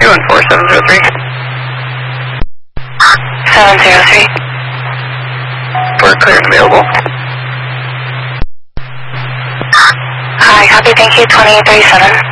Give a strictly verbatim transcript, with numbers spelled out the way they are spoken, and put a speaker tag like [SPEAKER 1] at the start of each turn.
[SPEAKER 1] one four seven zero three.
[SPEAKER 2] seven zero three.
[SPEAKER 1] We're clear and available.
[SPEAKER 2] Hi, copy, thank you, twenty thirty-seven.